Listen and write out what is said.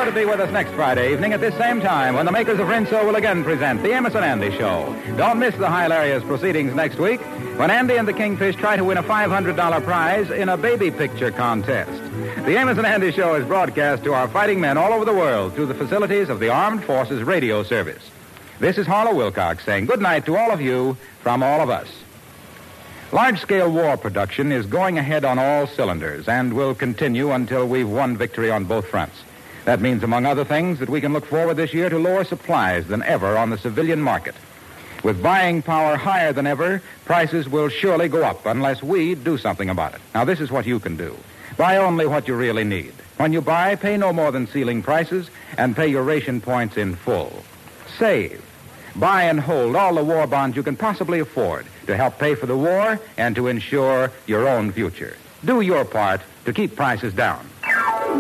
sure to be with us next Friday evening at this same time when the makers of Rinso will again present The Amos and Andy Show. Don't miss the hilarious proceedings next week when Andy and the Kingfish try to win a $500 prize in a baby picture contest. The Amos and Andy Show is broadcast to our fighting men all over the world through the facilities of the Armed Forces Radio Service. This is Harlow Wilcox saying good night to all of you from all of us. Large-scale war production is going ahead on all cylinders and will continue until we've won victory on both fronts. That means, among other things, that we can look forward this year to lower supplies than ever on the civilian market. With buying power higher than ever, prices will surely go up unless we do something about it. Now, this is what you can do. Buy only what you really need. When you buy, pay no more than ceiling prices and pay your ration points in full. Save. Buy and hold all the war bonds you can possibly afford to help pay for the war and to ensure your own future. Do your part to keep prices down.